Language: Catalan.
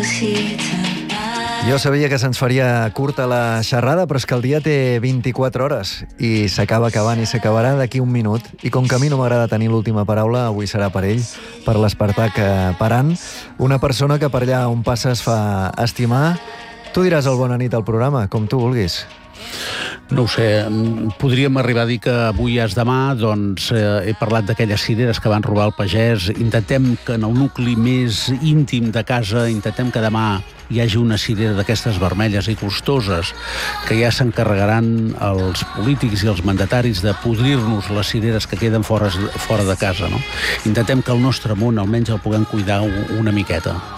Jo sabia que se'ns faria curta la xerrada, però és que el dia té 24 hores i s'acaba acabant i s'acabarà d'aquí un minut. I com que a mi no m'agrada tenir l'última paraula, avui serà per ell, per l'Espartac Paran, una persona que per allà on passa es fa estimar. Tu diràs el bona nit al programa, com tu vulguis. No ho sé, podríem arribar a dir que avui és demà, doncs he parlat d'aquelles cireres que van robar el pagès. Intentem que en el nucli més íntim de casa, intentem que demà hi hagi una cirera d'aquestes vermelles i costoses, que ja s'encarregaran els polítics i els mandataris de podrir-nos les cireres que queden fora de casa, no? Intentem que el nostre món almenys el puguem cuidar una miqueta.